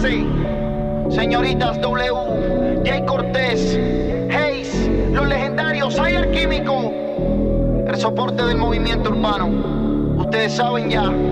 Ace, señoritas W, Jay Cortés, Hayes, los legendarios, Ayer Químico, el soporte del movimiento urbano. Ustedes saben ya.